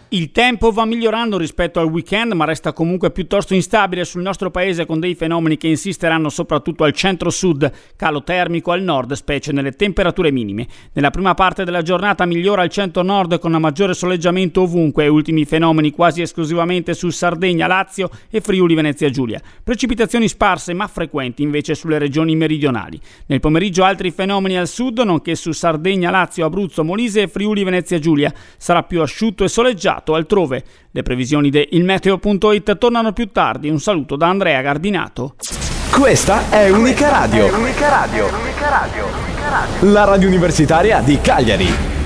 Il tempo va migliorando rispetto al weekend, ma resta comunque piuttosto instabile sul nostro paese, con dei fenomeni che insisteranno soprattutto al centro-sud, calo termico al nord, specie nelle temperature minime. Nella prima parte della giornata migliora il centro-nord con un maggiore soleggiamento ovunque, e ultimi fenomeni quasi esclusivamente su Sardegna, Lazio e Friuli Venezia Giulia. Precipitazioni sparse ma frequenti invece sulle regioni meridionali. Nel pomeriggio altri fenomeni al sud, nonché su Sardegna, Lazio, Abruzzo, Molise e Friuli Venezia Giulia. Sarà più asciutto e soleggiato altrove. Le previsioni di ilmeteo.it tornano più tardi. Un saluto da Andrea Gardinato. Questa è Unica Radio. La radio universitaria di Cagliari.